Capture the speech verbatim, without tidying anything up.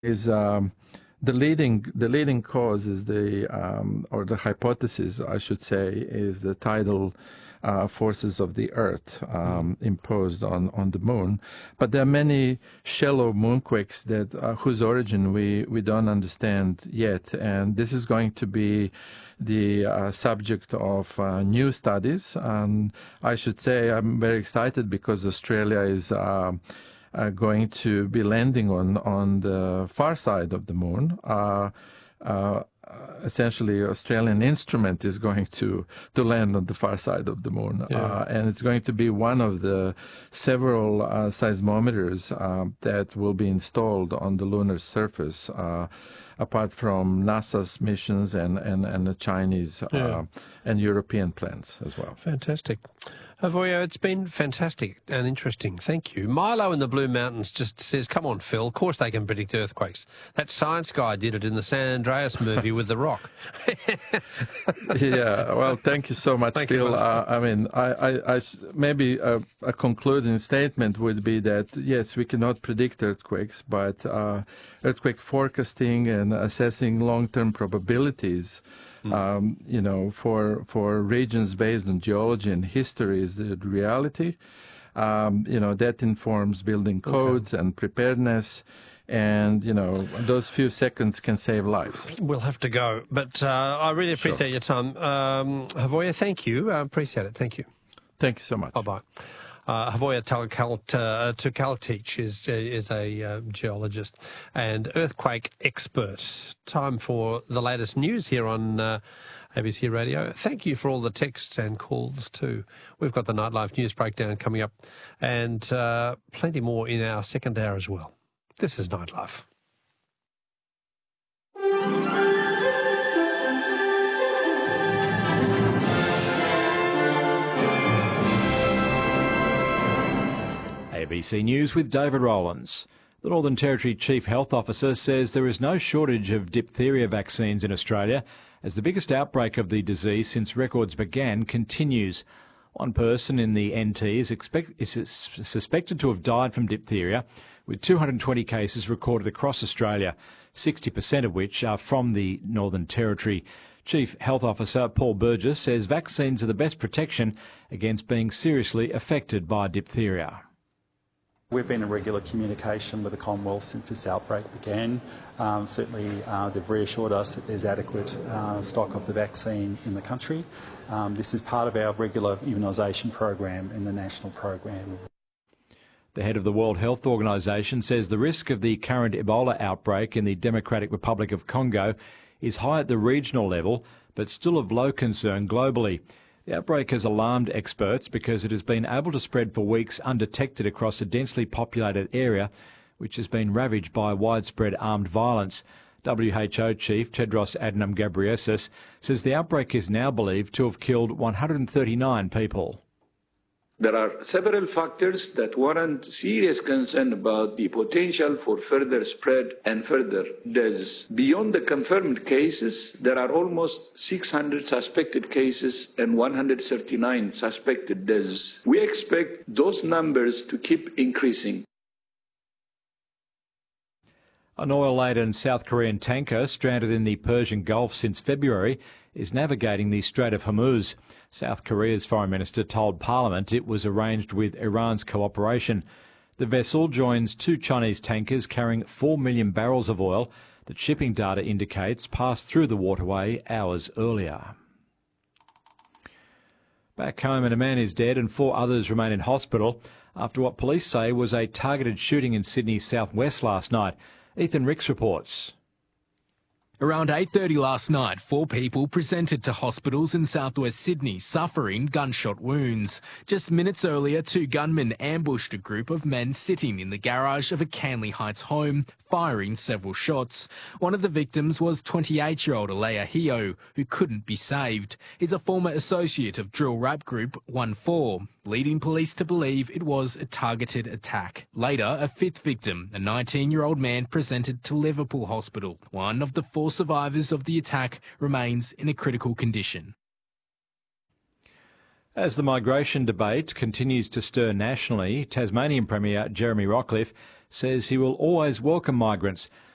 is um, the leading the leading cause is the um, or the hypothesis, I should say, is the tidal uh, forces of the Earth um, imposed on, on the moon. But there are many shallow moonquakes that uh, whose origin we, we don't understand yet, and this is going to be the uh, subject of uh, new studies. And I should say I'm very excited because Australia is uh, uh, going to be landing on, on the far side of the moon. Uh, uh, essentially, Australian instrument is going to, to land on the far side of the moon. Yeah. Uh, and it's going to be one of the several uh, seismometers uh, that will be installed on the lunar surface, uh, apart from NASA's missions and, and, and the Chinese yeah. uh, and European plans as well. Fantastic. Avoya, it's been fantastic and interesting. Thank you. Milo in the Blue Mountains just says, come on, Phil, of course they can predict earthquakes. That science guy did it in the San Andreas movie with The Rock. Yeah, well, thank you so much, thank Phil. You, uh, I mean, I, I, I maybe a, a concluding statement would be that, yes, we cannot predict earthquakes, but uh, earthquake forecasting and assessing long-term probabilities Mm. Um, you know, for for regions based on geology and history is the reality. Um, you know, that informs building codes okay. and preparedness, and you know, those few seconds can save lives. We'll have to go, but uh, I really appreciate sure. your time, um, Avoya. Thank you. I appreciate it. Thank you. Thank you so much. Bye bye. Uh, Avoya Tukaltich is is a uh, geologist and earthquake expert. Time for the latest news here on uh, A B C Radio. Thank you for all the texts and calls too. We've got the Nightlife News Breakdown coming up and uh, plenty more in our second hour as well. This is Nightlife. A B C News with David Rowlands. The Northern Territory Chief Health Officer says there is no shortage of diphtheria vaccines in Australia as the biggest outbreak of the disease since records began continues. One person in the N T is, expect, is suspected to have died from diphtheria, with two hundred twenty cases recorded across Australia, sixty percent of which are from the Northern Territory. Chief Health Officer Paul Burgess says vaccines are the best protection against being seriously affected by diphtheria. We've been in regular communication with the Commonwealth since this outbreak began. Um, certainly uh, they've reassured us that there's adequate uh, stock of the vaccine in the country. Um, this is part of our regular immunisation program in the national program. The head of the World Health Organization says the risk of the current Ebola outbreak in the Democratic Republic of Congo is high at the regional level, but still of low concern globally. The outbreak has alarmed experts because it has been able to spread for weeks undetected across a densely populated area which has been ravaged by widespread armed violence. W H O Chief Tedros Adhanom Ghebreyesus says the outbreak is now believed to have killed one hundred thirty-nine people. There are several factors that warrant serious concern about the potential for further spread and further deaths. Beyond the confirmed cases, there are almost six hundred suspected cases and one hundred thirty-nine suspected deaths. We expect those numbers to keep increasing. An oil-laden South Korean tanker stranded in the Persian Gulf since February is navigating the Strait of Hormuz. South Korea's foreign minister told Parliament it was arranged with Iran's cooperation. The vessel joins two Chinese tankers carrying four million barrels of oil that shipping data indicates passed through the waterway hours earlier. Back home, and a man is dead and four others remain in hospital after what police say was a targeted shooting in Sydney's southwest last night. Ethan Ricks reports. Around eight thirty last night, four people presented to hospitals in southwest Sydney suffering gunshot wounds. Just minutes earlier, two gunmen ambushed a group of men sitting in the garage of a Canley Heights home, firing several shots. One of the victims was twenty-eight-year-old Alea Hio, who couldn't be saved. He's a former associate of drill rap group one four, leading police to believe it was a targeted attack. Later, a fifth victim, a nineteen-year-old man, presented to Liverpool Hospital. One of the four survivors of the attack remains in a critical condition. As the migration debate continues to stir nationally, Tasmanian Premier Jeremy Rockliff says he will always welcome migrants,